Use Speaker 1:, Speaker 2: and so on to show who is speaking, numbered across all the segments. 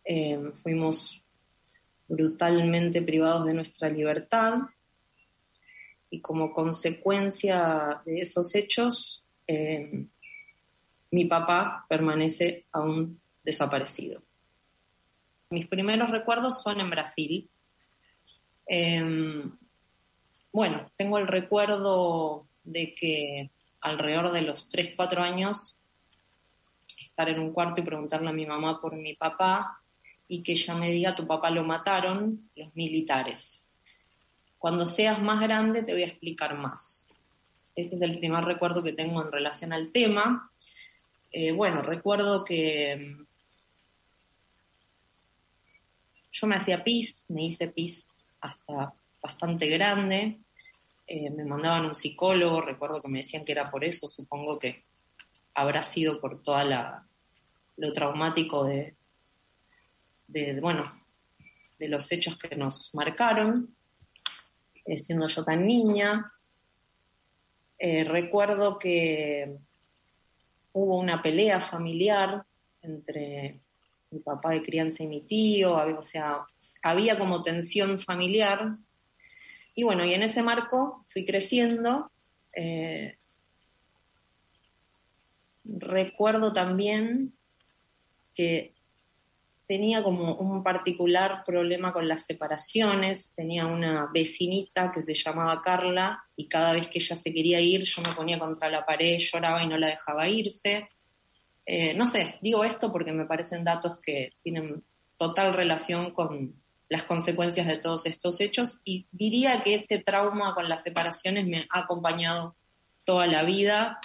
Speaker 1: Fuimos brutalmente privados de nuestra libertad y como consecuencia de esos hechos, mi papá permanece aún desaparecido. Mis primeros recuerdos son en Brasil. Bueno, tengo el recuerdo de que alrededor de los 3, 4 años, estar en un cuarto y preguntarle a mi mamá por mi papá y que ella me diga: tu papá lo mataron los militares. Cuando seas más grande te voy a explicar más. Ese es el primer recuerdo que tengo en relación al tema. Bueno, recuerdo que yo me hice pis hasta bastante grande. Me mandaban un psicólogo, recuerdo que me decían que era por eso, supongo que habrá sido por toda lo traumático de los hechos que nos marcaron, siendo yo tan niña. Recuerdo que hubo una pelea familiar entre mi papá de crianza y mi tío, o sea, había como tensión familiar. Y bueno, y en ese marco fui creciendo. Recuerdo también que tenía como un particular problema con las separaciones. Tenía una vecinita que se llamaba Carla y cada vez que ella se quería ir yo me ponía contra la pared, lloraba y no la dejaba irse. No sé, digo esto porque me parecen datos que tienen total relación con las consecuencias de todos estos hechos y diría que ese trauma con las separaciones me ha acompañado toda la vida.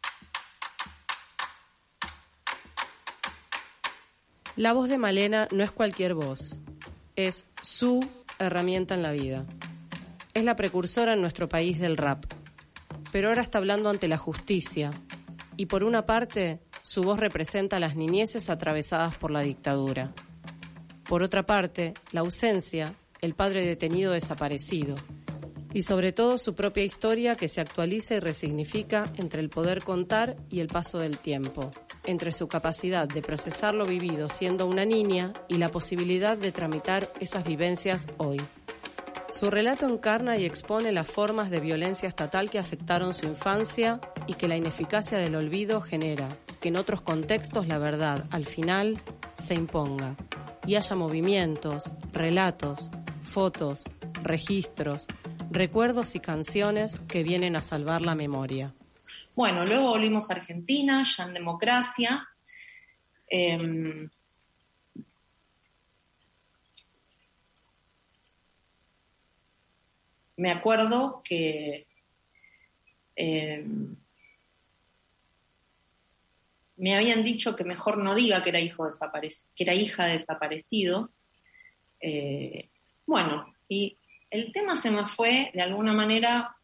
Speaker 2: La voz de Malena no es cualquier voz, es su herramienta en la vida. Es la precursora en nuestro país del rap, pero ahora está hablando ante la justicia y por una parte su voz representa a las niñeces atravesadas por la dictadura. Por otra parte, la ausencia, el padre detenido desaparecido y sobre todo su propia historia que se actualiza y resignifica entre el poder contar y el paso del tiempo, entre su capacidad de procesar lo vivido siendo una niña y la posibilidad de tramitar esas vivencias hoy. Su relato encarna y expone las formas de violencia estatal que afectaron su infancia y que la ineficacia del olvido genera que en otros contextos la verdad, al final, se imponga y haya movimientos, relatos, fotos, registros, recuerdos y canciones que vienen a salvar la memoria.
Speaker 1: Bueno, luego volvimos a Argentina, ya en democracia. Me acuerdo que me habían dicho que mejor no diga que era hija de desaparecido. Bueno, y el tema se me fue, de alguna manera,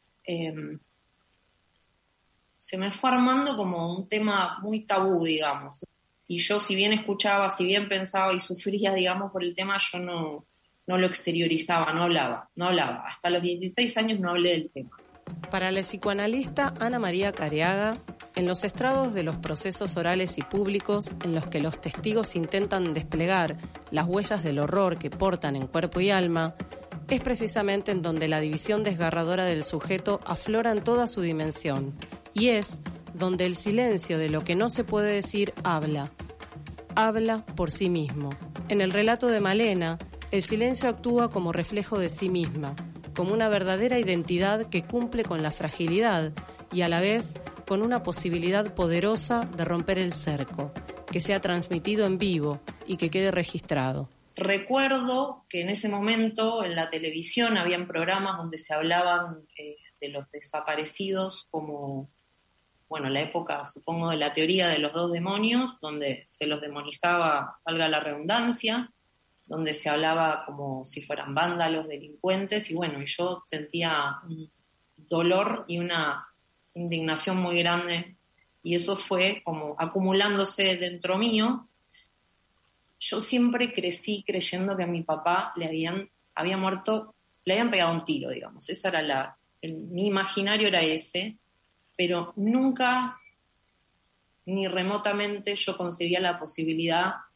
Speaker 1: se me fue armando como un tema muy tabú, digamos. Y yo, si bien escuchaba, si bien pensaba y sufría, digamos, por el tema, yo no lo exteriorizaba, no hablaba. Hasta los 16 años no hablé del tema.
Speaker 2: Para la psicoanalista Ana María Careaga, en los estrados de los procesos orales y públicos en los que los testigos intentan desplegar las huellas del horror que portan en cuerpo y alma, es precisamente en donde la división desgarradora del sujeto aflora en toda su dimensión, y es donde el silencio de lo que no se puede decir habla por sí mismo. En el relato de Malena, el silencio actúa como reflejo de sí misma, como una verdadera identidad que cumple con la fragilidad y a la vez con una posibilidad poderosa de romper el cerco, que sea transmitido en vivo y que quede registrado.
Speaker 1: Recuerdo que en ese momento en la televisión habían programas donde se hablaban de los desaparecidos como, bueno, la época, supongo, de la teoría de los 2 demonios, donde se los demonizaba, valga la redundancia, donde se hablaba como si fueran vándalos, delincuentes, y bueno, yo sentía un dolor y una indignación muy grande, y eso fue como acumulándose dentro mío. Yo siempre crecí creyendo que a mi papá había muerto, le habían pegado un tiro, digamos, esa era mi imaginario era ese, pero nunca, ni remotamente, yo concebía la posibilidad